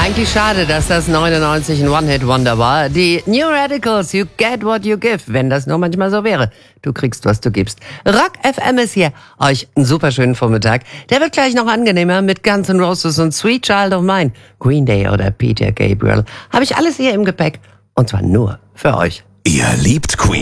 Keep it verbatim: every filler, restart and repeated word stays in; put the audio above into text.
Eigentlich schade, dass das neunundneunzig ein One-Hit-Wonder war. Die New Radicals, you get what you give. Wenn das nur manchmal so wäre. Du kriegst, was du gibst. Rock F M ist hier. Euch einen super schönen Vormittag. Der wird gleich noch angenehmer mit Guns N' Roses und Sweet Child of Mine. Green Day oder Peter Gabriel. Habe ich alles hier im Gepäck. Und zwar nur für euch. Ihr liebt Queen.